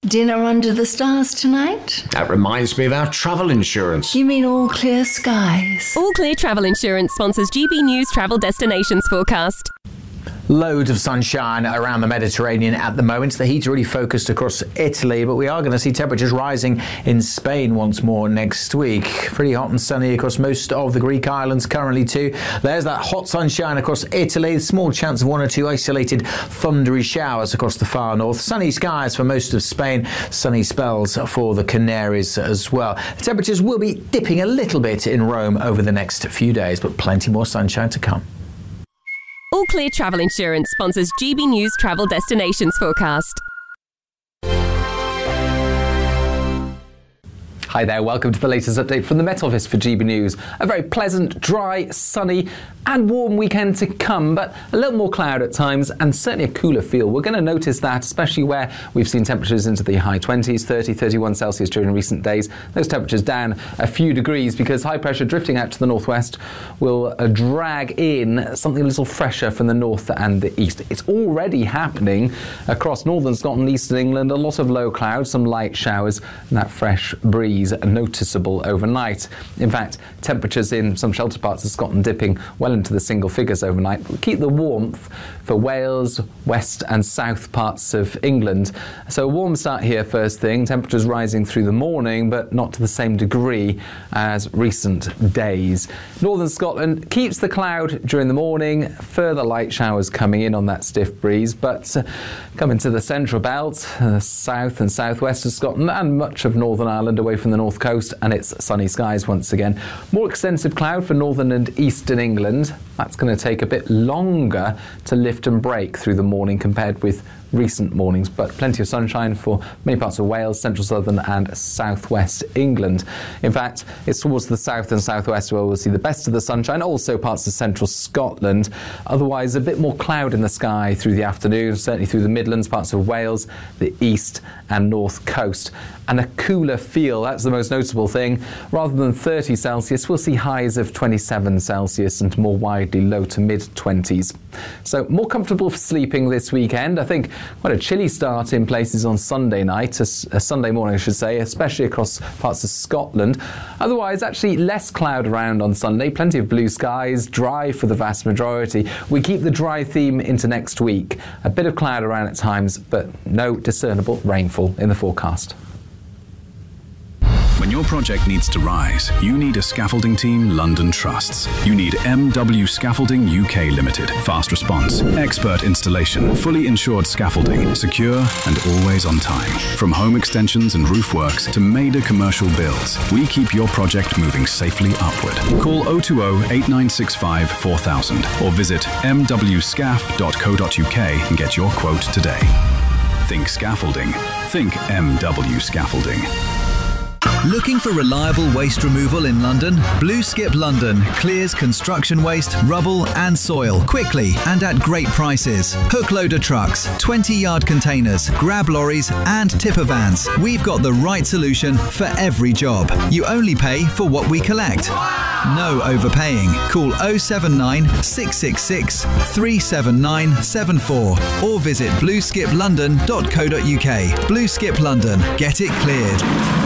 Dinner under the stars tonight? That reminds me of our travel insurance. You mean All Clear Skies? All Clear Travel Insurance sponsors GB News Travel Destinations Forecast. Loads of sunshine around the Mediterranean at the moment. The heat's really focused across Italy, but we are going to see temperatures rising in Spain once more next week. Pretty hot and sunny across most of the Greek islands currently too. There's that hot sunshine across Italy. Small chance of one or two isolated thundery showers across the far north. Sunny skies for most of Spain. Sunny spells for the Canaries as well. The temperatures will be dipping a little bit in Rome over the next few days, but plenty more sunshine to come. All Clear Travel Insurance sponsors GB News Travel Destinations Forecast. Hi there, welcome to the latest update from the Met Office for GB News. A very pleasant, dry, sunny and warm weekend to come, but a little more cloud at times and certainly a cooler feel. We're going to notice that, especially where we've seen temperatures into the high 20s, 30, 31 Celsius during recent days. Those temperatures down a few degrees because high pressure drifting out to the northwest will drag in something a little fresher from the north and the east. It's already happening across northern Scotland, eastern England. A lot of low clouds, some light showers, and that fresh breeze noticeable overnight. In fact, temperatures in some sheltered parts of Scotland dipping well into the single figures overnight. We'll keep the warmth for Wales, west and south parts of England. So a warm start here first thing. Temperatures rising through the morning, but not to the same degree as recent days. Northern Scotland keeps the cloud during the morning. Further light showers coming in on that stiff breeze, but coming to the central belt, south and southwest of Scotland and much of Northern Ireland away from the north coast, and it's sunny skies once again. More extensive cloud for northern and eastern England. That's going to take a bit longer to lift and break through the morning compared with recent mornings, but plenty of sunshine for many parts of Wales, central southern and southwest England. In fact, it's towards the south and southwest where we'll see the best of the sunshine, also parts of central Scotland. Otherwise, a bit more cloud in the sky through the afternoon, certainly through the Midlands, parts of Wales, the east and north coast. And a cooler feel, that's the most notable thing. Rather than 30 Celsius, we'll see highs of 27 Celsius and more widely low to mid-20s. So more comfortable for sleeping this weekend. I think quite a chilly start in places on Sunday night, Sunday morning I should say, especially across parts of Scotland. Otherwise, actually less cloud around on Sunday, plenty of blue skies, dry for the vast majority. We keep the dry theme into next week. A bit of cloud around at times, but no discernible rainfall in the forecast. When your project needs to rise, you need a scaffolding team London trusts. You need MW Scaffolding UK Limited. Fast response, expert installation, fully insured scaffolding, secure and always on time. From home extensions and roof works to major commercial builds, we keep your project moving safely upward. Call 020 8965 4000 or visit mwscaf.co.uk and get your quote today. Think scaffolding. Think MW Scaffolding. Looking for reliable waste removal in London? Blue Skip London clears construction waste, rubble and soil quickly and at great prices. Hook loader trucks, 20-yard containers, grab lorries and tipper vans. We've got the right solution for every job. You only pay for what we collect. No overpaying. Call 079 666 37974 or visit blueskiplondon.co.uk. Blue Skip London. Get it cleared.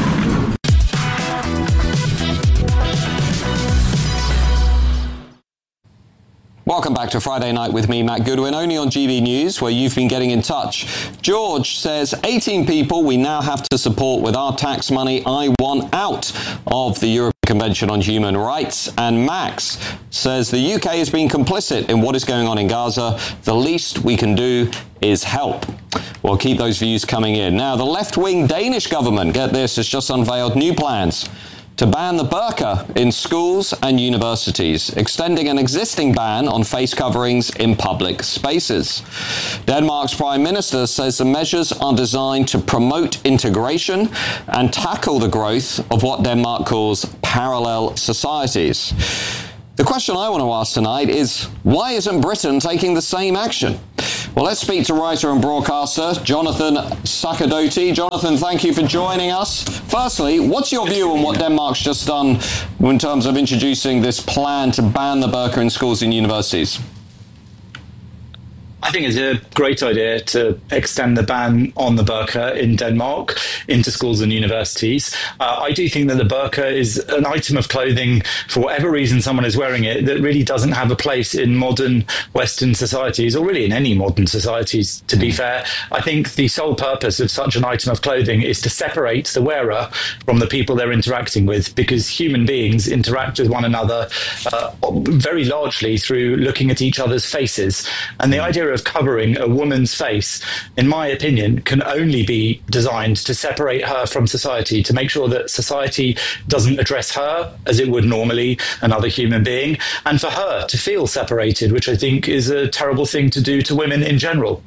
Welcome back to Friday Night with me, Matt Goodwin, only on GB News, where you've been getting in touch. George says, 18 people we now have to support with our tax money. I want out of the European Convention on Human Rights. And Max says, the UK has been complicit in what is going on in Gaza. The least we can do is help. Well, keep those views coming in. Now, the left-wing Danish government, get this, has just unveiled new plans to ban the burqa in schools and universities, extending an existing ban on face coverings in public spaces. Denmark's Prime Minister says the measures are designed to promote integration and tackle the growth of what Denmark calls parallel societies. The question I want to ask tonight is, why isn't Britain taking the same action? Well, let's speak to writer and broadcaster Jonathan Sacerdoti. Jonathan, thank you for joining us. Firstly, what's your view on what Denmark's just done in terms of introducing this plan to ban the burqa in schools and universities? I think it's a great idea to extend the ban on the burqa in Denmark into schools and universities. I do think that the burqa is an item of clothing, for whatever reason someone is wearing it, that really doesn't have a place in modern Western societies, or really in any modern societies, to be fair. I think the sole purpose of such an item of clothing is to separate the wearer from the people they're interacting with, because human beings interact with one another very largely through looking at each other's faces. And the idea of covering a woman's face, in my opinion, can only be designed to separate her from society, to make sure that society doesn't address her as it would normally another human being, and for her to feel separated, which I think is a terrible thing to do to women in general.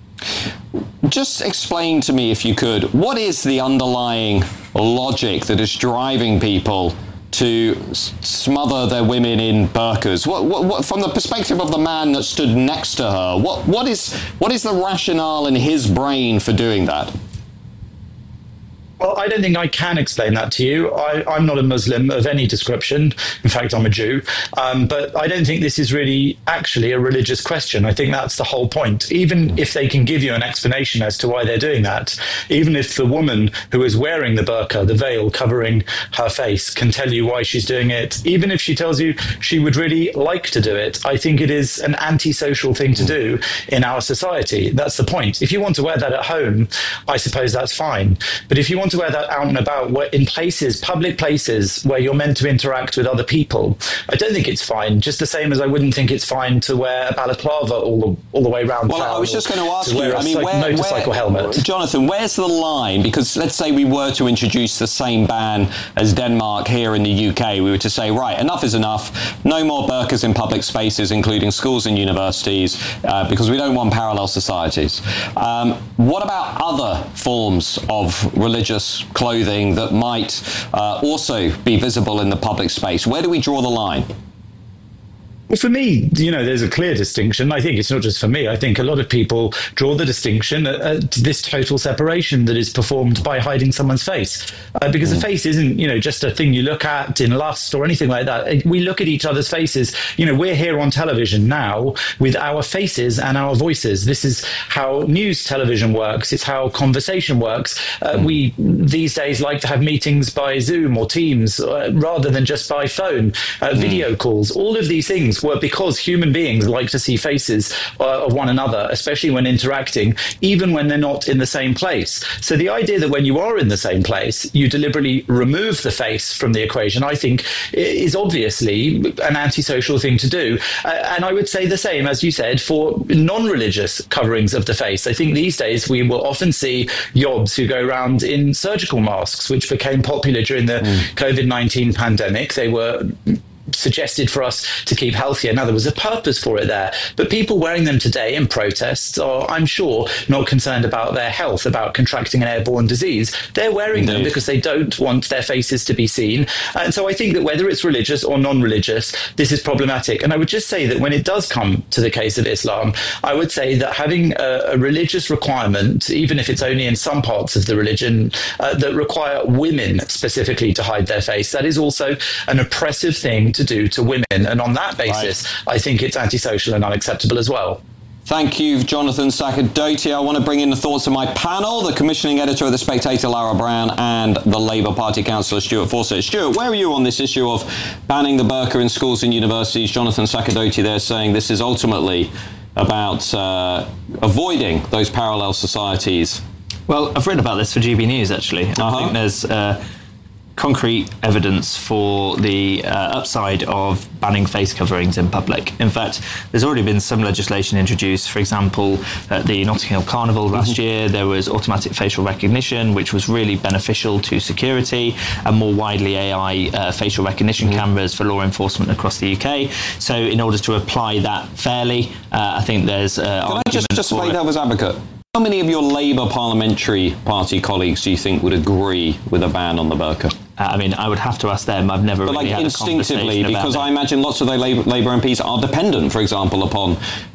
Just explain to me, if you could, what is the underlying logic that is driving people to smother their women in burqas? What, from the perspective of the man that stood next to her, what is the rationale in his brain for doing that? Well, I don't think I can explain that to you. I'm not a Muslim of any description. In fact, I'm a Jew. But I don't think this is really actually a religious question. I think that's the whole point. Even if they can give you an explanation as to why they're doing that, even if the woman who is wearing the burqa, the veil covering her face, can tell you why she's doing it, even if she tells you she would really like to do it, I think it is an antisocial thing to do in our society. That's the point. If you want to wear that at home, I suppose that's fine. But if you want to wear that out and about, in places, public places where you're meant to interact with other people, I don't think it's fine. Just the same as I wouldn't think it's fine to wear a balaclava all the way around. Well, I was just going to ask you, I mean, motorcycle helmet. Jonathan, where's the line? Because let's say we were to introduce the same ban as Denmark here in the UK. We were to say, right, enough is enough. No more burqas in public spaces, including schools and universities, because we don't want parallel societies. What about other forms of religious clothing that might also be visible in the public space? Where do we draw the line? Well, for me, there's a clear distinction. I think it's not just for me. I think a lot of people draw the distinction at this total separation that is performed by hiding someone's face. Because the face isn't, just a thing you look at in lust or anything like that. We look at each other's faces. We're here on television now with our faces and our voices. This is how news television works. It's how conversation works. We, these days, like to have meetings by Zoom or Teams rather than just by phone, video calls. All of these things were because human beings like to see faces of one another, especially when interacting, even when they're not in the same place. So the idea that when you are in the same place, you deliberately remove the face from the equation, I think is obviously an antisocial thing to do. And I would say the same, as you said, for non-religious coverings of the face. I think these days we will often see yobs who go around in surgical masks, which became popular during the COVID-19 pandemic. They were suggested for us to keep healthier. Now, there was a purpose for it there, but people wearing them today in protests are, I'm sure, not concerned about their health, about contracting an airborne disease. They're wearing them because they don't want their faces to be seen. And so I think that whether it's religious or non-religious, this is problematic. And I would just say that when it does come to the case of Islam, I would say that having a religious requirement, even if it's only in some parts of the religion, that require women specifically to hide their face, that is also an oppressive thing to do to women, and on that basis, I think it's antisocial and unacceptable as well. Thank you, Jonathan Sacerdoti. I want to bring in the thoughts of my panel, the commissioning editor of The Spectator, Lara Brown, and the Labour Party councillor, Stuart Fawcett. Stuart, where are you on this issue of banning the burqa in schools and universities? Jonathan Sacerdoti there saying this is ultimately about avoiding those parallel societies. Well, I've written about this for GB News, actually. I think there's concrete evidence for the upside of banning face coverings in public. In fact, there's already been some legislation introduced. For example, at the Notting Hill Carnival last year, there was automatic facial recognition, which was really beneficial to security, and more widely AI facial recognition cameras for law enforcement across the UK. So in order to apply that fairly, I think there's Can I just play devil's advocate? How many of your Labour Parliamentary Party colleagues do you think would agree with a ban on the burqa? I mean, I would have to ask them. I've never really had instinctively, a conversation because about I imagine lots of their Labour MPs are dependent, for example, upon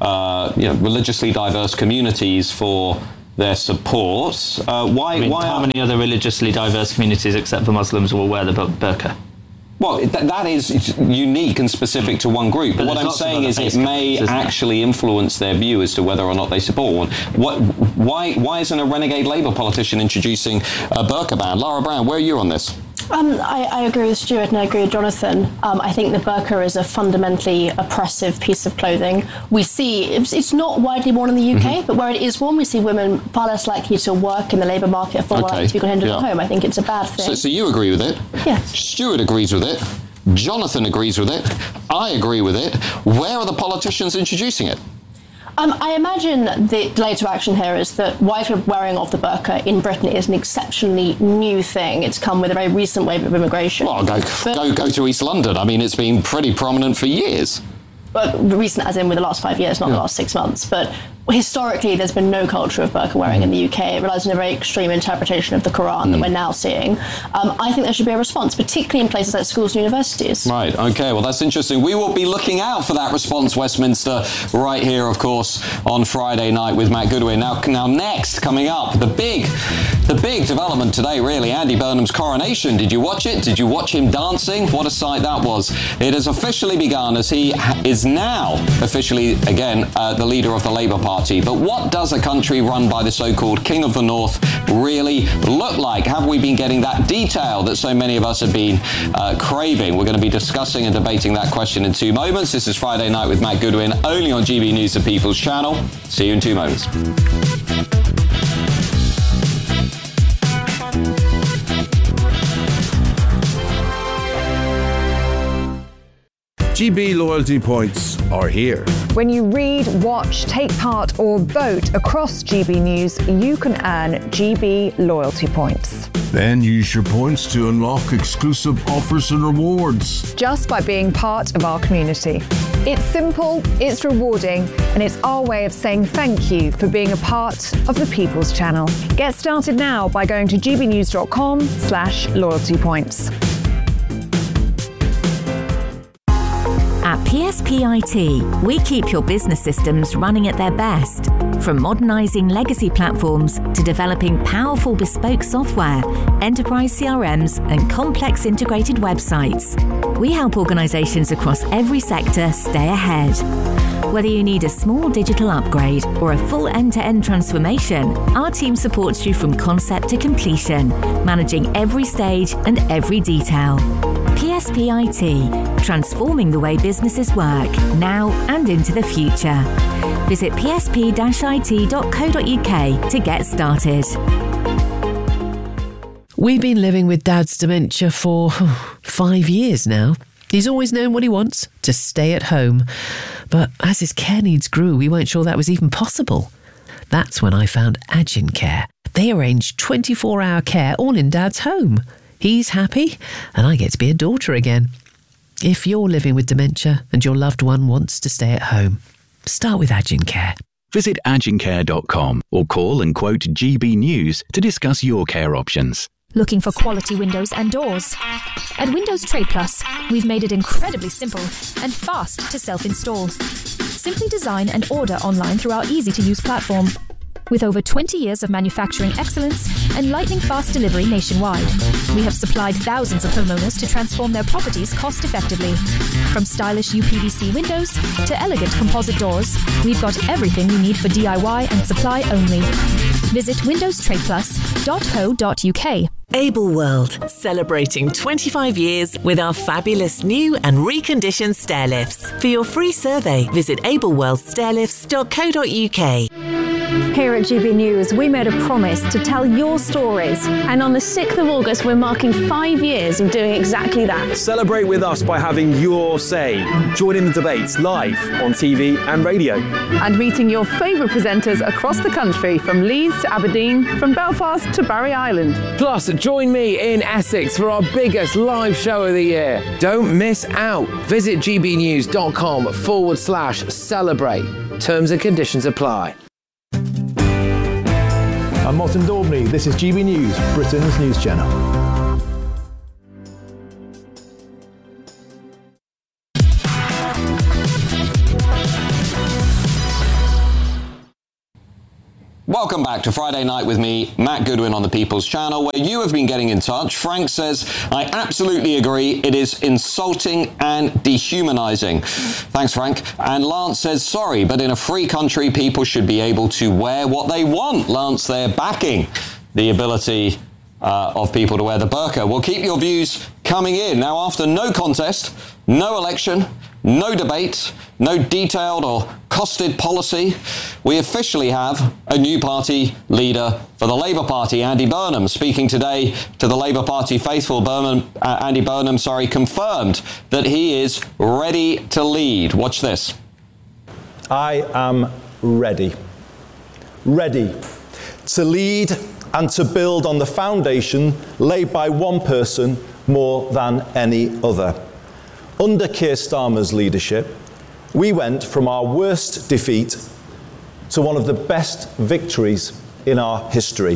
religiously diverse communities for their support. How many other religiously diverse communities, except for Muslims, will wear the burqa? Well, that is unique and specific to one group. But what I'm saying is it may actually influence their view as to whether or not they support one. Why isn't a renegade Labour politician introducing a burqa ban? Lara Brown, where are you on this? I agree with Stuart and I agree with Jonathan. I think the burqa is a fundamentally oppressive piece of clothing. We see it's not widely worn in the UK, but where it is worn, we see women far less likely to work in the labour market, far more likely to be hindered at home. I think it's a bad thing. So you agree with it? Yes. Stuart agrees with it. Jonathan agrees with it. I agree with it. Where are the politicians introducing it? I imagine the delay to action here is that widespread wearing of the burqa in Britain is an exceptionally new thing. It's come with a very recent wave of immigration. Well, go to East London. I mean, it's been pretty prominent for years. Recent as in with the last 5 years, not the last 6 months. But historically, there's been no culture of burqa wearing in the UK. It relies on a very extreme interpretation of the Quran that we're now seeing. I think there should be a response, particularly in places like schools and universities. Right, OK, well, that's interesting. We will be looking out for that response, Westminster, right here, of course, on Friday night with Matt Goodwin. Now next, coming up, the big development today, really, Andy Burnham's coronation. Did you watch it? Did you watch him dancing? What a sight that was. It has officially begun as he is now officially, again, the leader of the Labour Party. But what does a country run by the so-called King of the North really look like? Have we been getting that detail that so many of us have been craving? We're going to be discussing and debating that question in 2 moments. This is Friday Night with Matt Goodwin, only on GB News, the People's Channel. See you in 2 moments. GB loyalty points are here. When you read, watch, take part or vote across GB News, you can earn GB loyalty points. Then use your points to unlock exclusive offers and rewards. Just by being part of our community. It's simple, it's rewarding, and it's our way of saying thank you for being a part of the People's Channel. Get started now by going to gbnews.com/loyalty points. At PSP IT, we keep your business systems running at their best. From modernising legacy platforms to developing powerful bespoke software, enterprise CRMs and complex integrated websites, we help organisations across every sector stay ahead. Whether you need a small digital upgrade or a full end-to-end transformation, our team supports you from concept to completion, managing every stage and every detail. PSP IT, transforming the way businesses work now and into the future. Visit psp-it.co.uk to get started. We've been living with Dad's dementia for 5 years now. He's always known what he wants, to stay at home. But as his care needs grew, we weren't sure that was even possible. That's when I found Agin Care. They arrange 24-hour care all in Dad's home. He's happy, and I get to be a daughter again. If you're living with dementia and your loved one wants to stay at home, start with Agin Care. Visit agincare.com or call and quote GB News to discuss your care options. Looking for quality windows and doors? At Windows Trade Plus, we've made it incredibly simple and fast to self-install. Simply design and order online through our easy-to-use platform. With over 20 years of manufacturing excellence and lightning-fast delivery nationwide, we have supplied thousands of homeowners to transform their properties cost-effectively. From stylish UPVC windows to elegant composite doors, we've got everything you need for DIY and supply only. Visit windowstradeplus.co.uk. Able World, celebrating 25 years with our fabulous new and reconditioned stair lifts. For your free survey, visit ableworldstairlifts.co.uk. Here at GB News, we made a promise to tell your stories. And on the 6th of August, we're marking 5 years of doing exactly that. Celebrate with us by having your say. Join in the debates live on TV and radio. And meeting your favourite presenters across the country, from Leeds to Aberdeen, from Belfast to Barry Island. Plus, join me in Essex for our biggest live show of the year. Don't miss out. Visit gbnews.com/celebrate. Terms and conditions apply. I'm Martin Daubney. This is GB News, Britain's news channel. Welcome back to Friday Night with me, Matt Goodwin on the People's Channel, where you have been getting in touch. Frank says, I absolutely agree. It is insulting and dehumanizing. Thanks, Frank. And Lance says, sorry, but in a free country, people should be able to wear what they want. Lance, they're backing the ability of people to wear the burqa. We'll keep your views coming in. Now, after no contest, no election, no debate, no detailed or costed policy, we officially have a new party leader for the Labour Party, Andy Burnham. Speaking today to the Labour Party faithful, Andy Burnham confirmed that he is ready to lead. Watch this. I am ready. Ready to lead and to build on the foundation laid by one person more than any other. Under Keir Starmer's leadership, we went from our worst defeat to one of the best victories in our history.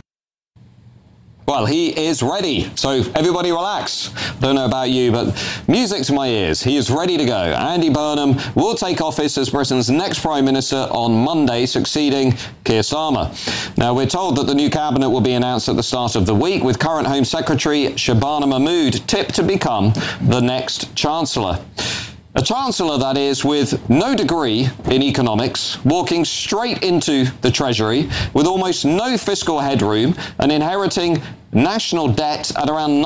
Well, he is ready. So everybody relax. Don't know about you, but music to my ears. He is ready to go. Andy Burnham will take office as Britain's next Prime Minister on Monday, succeeding Keir Starmer. Now, we're told that the new cabinet will be announced at the start of the week, with current Home Secretary Shabana Mahmood tipped to become the next Chancellor. A Chancellor, that is, with no degree in economics, walking straight into the Treasury with almost no fiscal headroom and inheriting national debt at around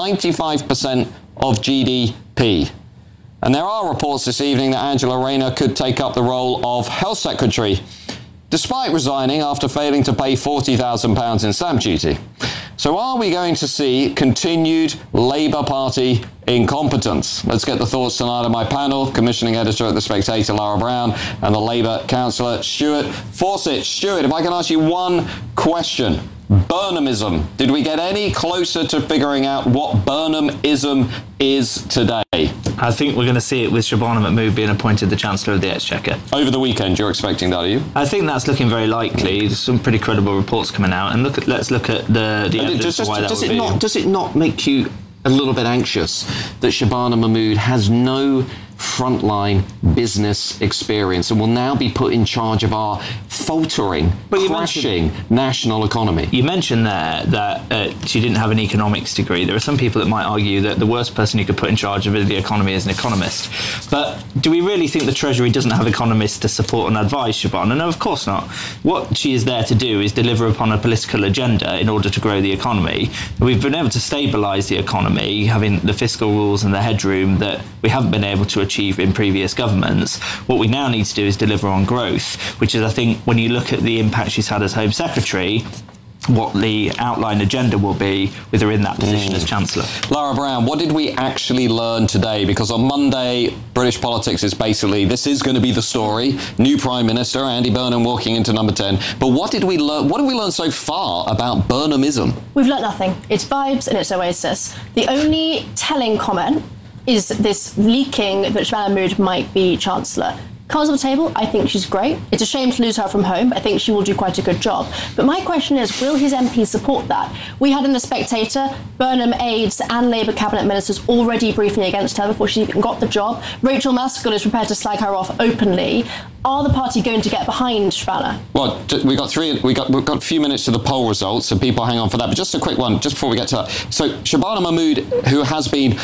95% of GDP. And there are reports this evening that Angela Rayner could take up the role of Health Secretary, despite resigning after failing to pay £40,000 in stamp duty. So are we going to see continued Labour Party incompetence? Let's get the thoughts tonight of my panel, commissioning editor at The Spectator, Lara Brown, and the Labour councillor, Stuart Fawcett. Stuart, if I can ask you one question. Burnhamism. Did we get any closer to figuring out what Burnhamism is today? I think we're going to see it with Shabana Mahmood being appointed the Chancellor of the Exchequer. Over the weekend, you're expecting that, are you? I think that's looking very likely. There's some pretty credible reports coming out, and let's look at the evidence of why that would be. Does it not make you a little bit anxious that Shabana Mahmood has no frontline business experience and will now be put in charge of our faltering, crashing national economy? You mentioned there that she didn't have an economics degree. There are some people that might argue that the worst person you could put in charge of the economy is an economist. But do we really think the Treasury doesn't have economists to support and advise Shabana? No, of course not. What she is there to do is deliver upon a political agenda in order to grow the economy. We've been able to stabilise the economy, having the fiscal rules and the headroom that we haven't been able to achieve in previous governments. What we now need to do is deliver on growth, which is, I think, when you look at the impact she's had as Home Secretary, what the outline agenda will be with her in that position as Chancellor. Lara Brown, what did we actually learn today? Because on Monday, British politics is basically, this is going to be the story. New Prime Minister, Andy Burnham walking into number 10. But what did we learn? What have we learned so far about Burnhamism? We've learnt nothing. It's vibes and it's Oasis. The only telling comment is this leaking that Shabana Mahmood might be Chancellor. Cards on the table, I think she's great. It's a shame to lose her from home. I think she will do quite a good job. But my question is, will his MPs support that? We had in The Spectator, Burnham aides and Labour cabinet ministers already briefing against her before she even got the job. Rachel Maskell is prepared to slag her off openly. Are the party going to get behind Shabana? Well, we've got a few minutes to the poll results, so people hang on for that. But just a quick one, just before we get to that. So Shabana Mahmood, who has been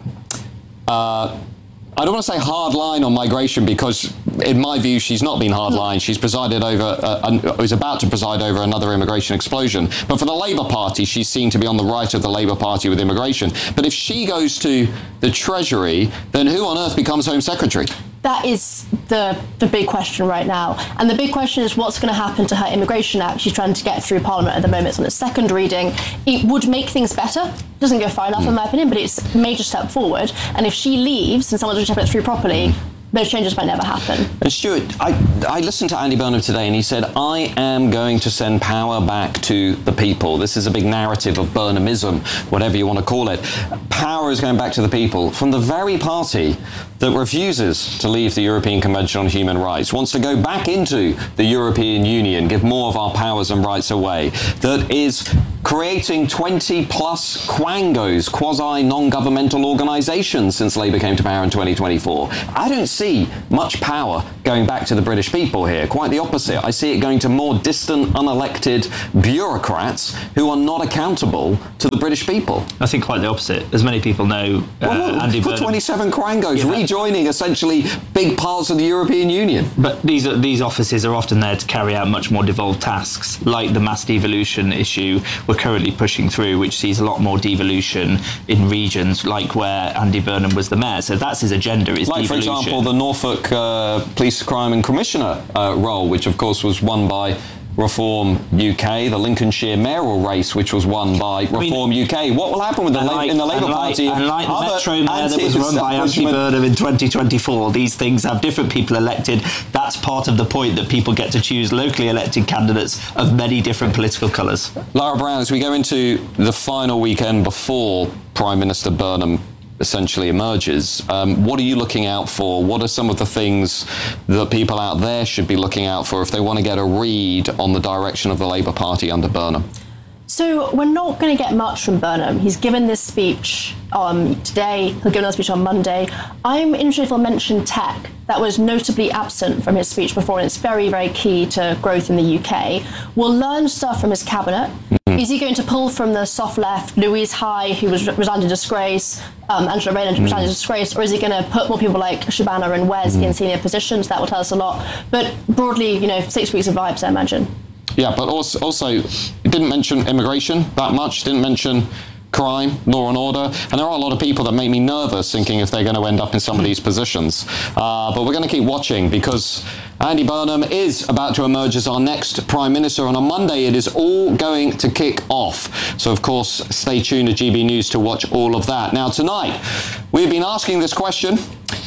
I don't want to say hard line on migration, because in my view she's not been hard line. She's presided over, is about to preside over another immigration explosion. But for the Labour Party, she's seen to be on the right of the Labour Party with immigration. But if she goes to the Treasury, then who on earth becomes Home Secretary? That is the big question right now. And the big question is what's going to happen to her Immigration Act. She's trying to get through Parliament at the moment. It's on its second reading. It would make things better. It doesn't go far enough, in my opinion, but it's a major step forward. And if she leaves and someone doesn't step it through properly, those changes might never happen. And Stuart, I listened to Andy Burnham today, and he said, I am going to send power back to the people. This is a big narrative of Burnhamism, whatever you want to call it. Power is going back to the people from the very party that refuses to leave the European Convention on Human Rights, wants to go back into the European Union, give more of our powers and rights away, that is creating 20 plus quangos, quasi-non-governmental organisations, since Labour came to power in 2024. I don't see much power going back to the British people here. Quite the opposite. I see it going to more distant, unelected bureaucrats who are not accountable to the British people. I think quite the opposite. As many people know, Andy Burnham... 27 quangos rejoining essentially big parts of the European Union. But these offices are often there to carry out much more devolved tasks, like the mass devolution issue we're currently pushing through, which sees a lot more devolution in regions like where Andy Burnham was the mayor. So that's his agenda, is like, devolution. For example, the Norfolk Police Crime and Commissioner role, which of course was won by Reform UK, the Lincolnshire mayoral race, which was won by Reform UK. What will happen with the in the Labour Party? And like the Metro mayor that was run by Andy Burnham in 2024, these things have different people elected. That's part of the point, that people get to choose locally elected candidates of many different political colours. Lara Brown, as we go into the final weekend before Prime Minister Burnham essentially emerges, what are you looking out for? What are some of the things that people out there should be looking out for if they want to get a read on the direction of the Labour Party under Burnham? So we're not going to get much from Burnham. He's given this speech today, he'll give another speech on Monday. I'm interested if he'll mention tech. That was notably absent from his speech before, and it's very, very key to growth in the UK. We'll learn stuff from his cabinet. Is he going to pull from the soft left, Louise High, who was resigned in disgrace, Angela Rayner resigned in disgrace, or is he going to put more people like Shabana and Wes in senior positions? That will tell us a lot. But broadly, 6 weeks of vibes, I imagine. Yeah, but also it didn't mention immigration that much, didn't mention crime, law and order, and there are a lot of people that make me nervous thinking if they're going to end up in some of these positions. But we're going to keep watching, because Andy Burnham is about to emerge as our next Prime Minister, and on Monday it is all going to kick off. So of course, stay tuned to GB News to watch all of that. Now tonight, we've been asking this question: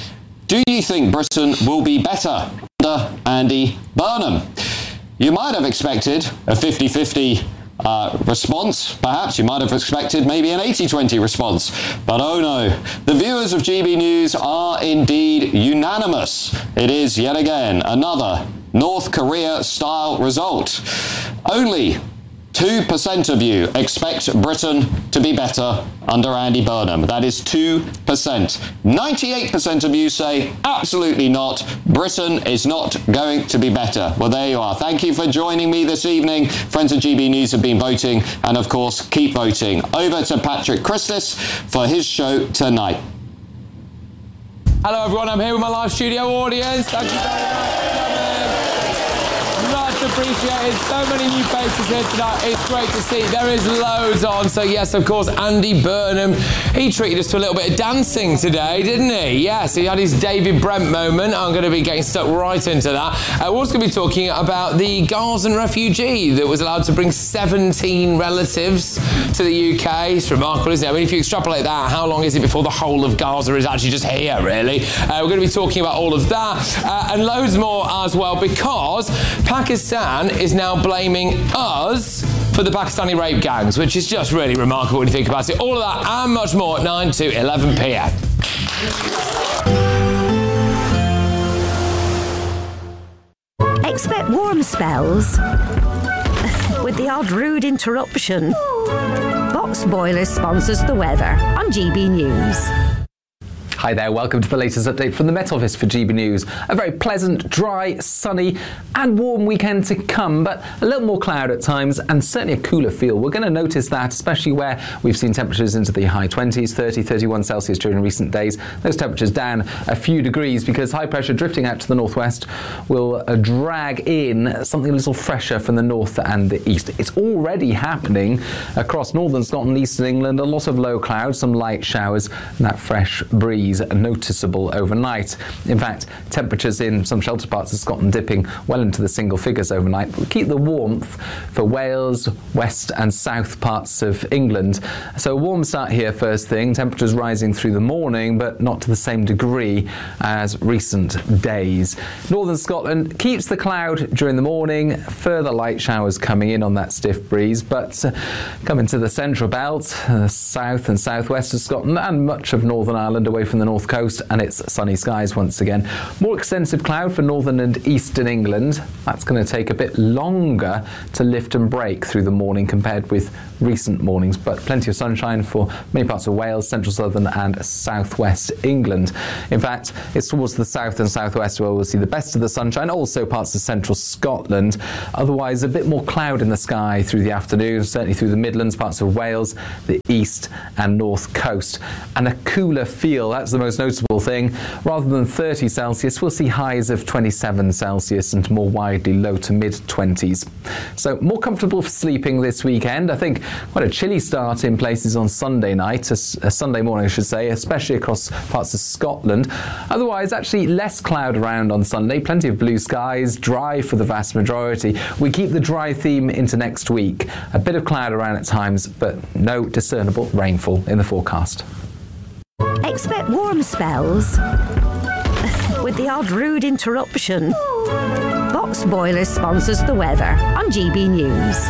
do you think Britain will be better under Andy Burnham? You might have expected a 50-50 response. Perhaps you might have expected maybe an 80-20 response. But oh no, the viewers of GB News are indeed unanimous. It is yet again another North Korea-style result. Only 2% of you expect Britain to be better under Andy Burnham. That is 2%. 98% of you say absolutely not. Britain is not going to be better. Well, there you are. Thank you for joining me this evening. Friends of GB News have been voting, and of course, keep voting. Over to Patrick Christis for his show tonight. Hello everyone, I'm here with my live studio audience. Thank you very much. Appreciated. So many new faces here tonight. It's great to see. There is loads on. So yes, of course, Andy Burnham, he treated us to a little bit of dancing today, didn't he? Yes, he had his David Brent moment. I'm going to be getting stuck right into that. We're also going to be talking about the Gazan refugee that was allowed to bring 17 relatives to the UK. It's remarkable, isn't it? I mean, if you extrapolate that, how long is it before the whole of Gaza is actually just here, really? We're going to be talking about all of that and loads more as well, because Pakistan is now blaming us for the Pakistani rape gangs, which is just really remarkable when you think about it. All of that and much more at 9 to 11 p.m. Expect warm spells with the odd rude interruption. Box Boilers sponsors the weather on GB News. Hi there, welcome to the latest update from the Met Office for GB News. A very pleasant, dry, sunny and warm weekend to come, but a little more cloud at times and certainly a cooler feel. We're going to notice that, especially where we've seen temperatures into the high 20s, 30, 31 Celsius during recent days. Those temperatures down a few degrees because high pressure drifting out to the northwest will drag in something a little fresher from the north and the east. It's already happening across northern Scotland, eastern England. A lot of low clouds, some light showers, and that fresh breeze noticeable overnight. In fact, temperatures in some sheltered parts of Scotland dipping well into the single figures overnight. We'll keep the warmth for Wales, west and south parts of England. So a warm start here first thing. Temperatures rising through the morning, but not to the same degree as recent days. Northern Scotland keeps the cloud during the morning. Further light showers coming in on that stiff breeze, but coming to the central belt, south and southwest of Scotland and much of Northern Ireland away from from the north coast, and it's sunny skies once again. More extensive cloud for northern and eastern England. That's going to take a bit longer to lift and break through the morning compared with recent mornings, but plenty of sunshine for many parts of Wales, central, southern and southwest England. In fact, it's towards the south and southwest where we'll see the best of the sunshine, also parts of central Scotland. Otherwise, a bit more cloud in the sky through the afternoon, certainly through the Midlands, parts of Wales, the east and north coast. And a cooler feel, that's the most noticeable thing. Rather than 30 Celsius, we'll see highs of 27 Celsius and more widely low to mid-20s. So more comfortable for sleeping this weekend. I think quite a chilly start in places on Sunday night, a Sunday morning I should say, especially across parts of Scotland. Otherwise, actually less cloud around on Sunday, plenty of blue skies, dry for the vast majority. We keep the dry theme into next week. A bit of cloud around at times, but no discernible rainfall in the forecast. Expect warm spells with the odd rude interruption. Box Boilers sponsors the weather on GB News.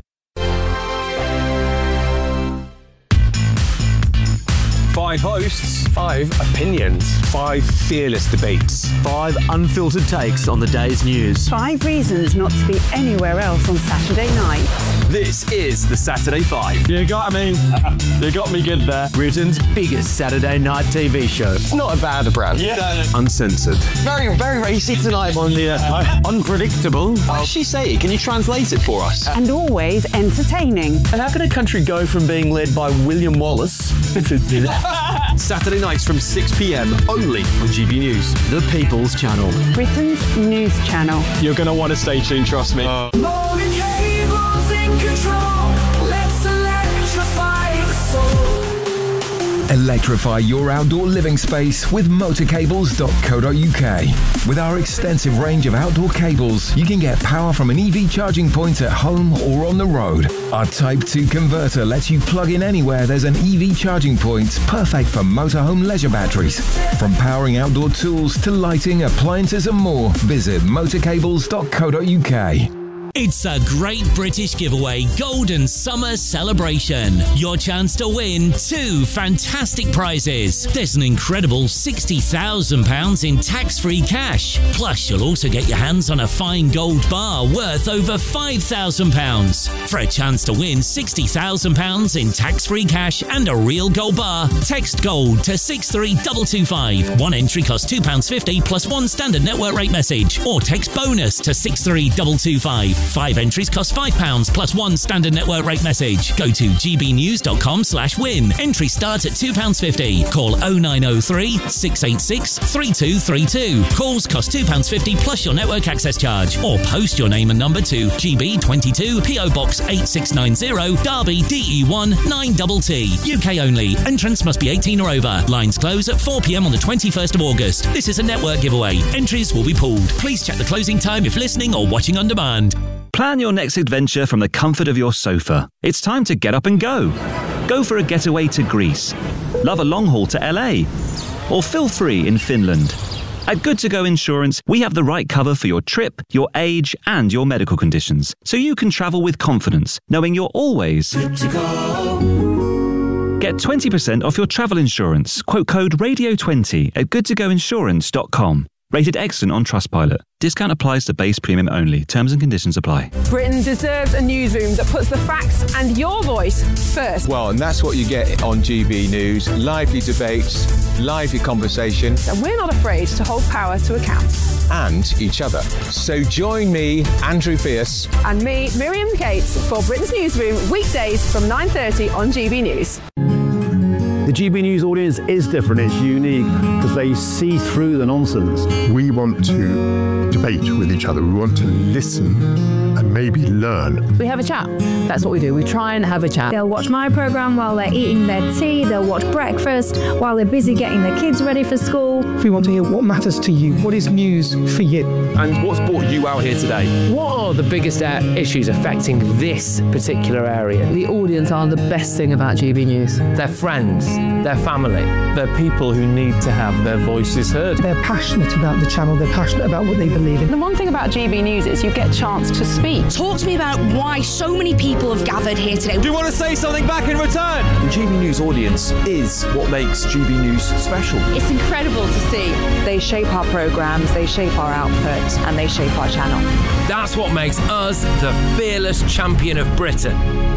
5 hosts, 5 opinions, 5 fearless debates, 5 unfiltered takes on the day's news. 5 reasons not to be anywhere else on Saturday night. This is the Saturday 5. You got me. You got me good there. Britain's biggest Saturday night TV show. It's not a bad brand. Yeah. Uncensored. Very, very racy tonight on the unpredictable. What did she say? Can you translate it for us? And always entertaining. And how can a country go from being led by William Wallace Saturday nights from 6 p.m. only on GB News. The People's Channel. Britain's news channel. You're going to want to stay tuned, trust me. Morgan Cable's in control. Let's electrify the soul. Electrify your outdoor living space with motorcables.co.uk. With our extensive range of outdoor cables, you can get power from an EV charging point at home or on the road. Our Type 2 converter lets you plug in anywhere there's an EV charging point, perfect for motorhome leisure batteries. From powering outdoor tools to lighting, appliances and more, visit motorcables.co.uk. It's a great British giveaway Golden Summer Celebration. Your chance to win 2 fantastic prizes. There's an incredible £60,000 in tax-free cash. Plus, you'll also get your hands on a fine gold bar worth over £5,000. For a chance to win £60,000 in tax-free cash and a real gold bar, text GOLD to 63225. One entry costs £2.50 plus 1 standard network rate message. Or text BONUS to 63225. 5 entries cost £5 plus 1 standard network rate message. Go to gbnews.com/win. Entry starts at £2.50. Call 0903 686 3232. Calls cost £2.50 plus your network access charge. Or post your name and number to GB22 PO Box 8690 Derby DE1 9TT. UK only. Entrance must be 18 or over. Lines close at 4 p.m. on the 21st of August. This is a network giveaway. Entries will be pulled. Please check the closing time if listening or watching on demand. Plan your next adventure from the comfort of your sofa. It's time to get up and go. Go for a getaway to Greece. Love a long haul to LA. Or feel free in Finland. At Good To Go Insurance, we have the right cover for your trip, your age, and your medical conditions, so you can travel with confidence, knowing you're always good to go. Get 20% off your travel insurance. Quote code RADIO20 at goodtogoinsurance.com. Rated excellent on Trustpilot. Discount applies to base premium only. Terms and conditions apply. Britain deserves a newsroom that puts the facts and your voice first. Well, and that's what you get on GB News. Lively debates, lively conversation. And we're not afraid to hold power to account. And each other. So join me, Andrew Pierce. And me, Miriam Cates, for Britain's Newsroom, weekdays from 9:30 on GB News. The GB News audience is different, it's unique, because they see through the nonsense. We want to debate with each other, we want to listen and maybe learn. We have a chat, that's what we do, we try and have a chat. They'll watch my programme while they're eating their tea, they'll watch breakfast while they're busy getting their kids ready for school. We want to hear what matters to you, what is news for you. And what's brought you out here today? What are the biggest issues affecting this particular area? The audience are the best thing about GB News. They're friends. They're family. They're people who need to have their voices heard. They're passionate about the channel. They're passionate about what they believe in. The one thing about GB News is you get a chance to speak. Talk to me about why so many people have gathered here today. Do you want to say something back in return? The GB News audience is what makes GB News special. It's incredible to see. They shape our programmes, they shape our output, and they shape our channel. That's what makes us the fearless champion of Britain.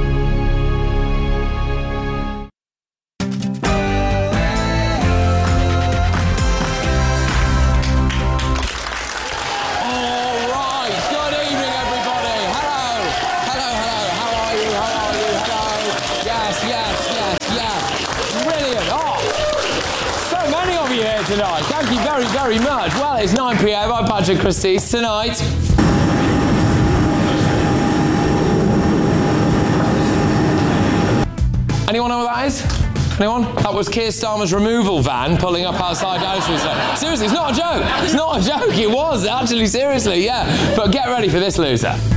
Tonight. Thank you very, very much. Well, it's 9 p.m. I'm Patrick Christie's. Tonight. Anyone know what that is? Anyone? That was Keir Starmer's removal van pulling up outside Downing Street. Seriously, it's not a joke. It's not a joke. It was, actually, seriously, yeah. But get ready for this loser.